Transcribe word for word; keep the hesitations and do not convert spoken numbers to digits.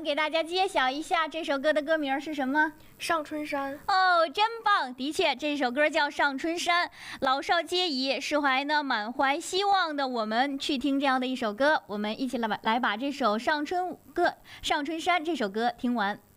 能给大家揭晓一下这首歌的歌名是什么？ 上春山。 哦，真棒！的确，这首歌叫《上春山》，老少皆宜，释怀呢满怀希望的我们去听这样的一首歌。我们一起来把来把这首《上春歌》《上春山》这首歌听完。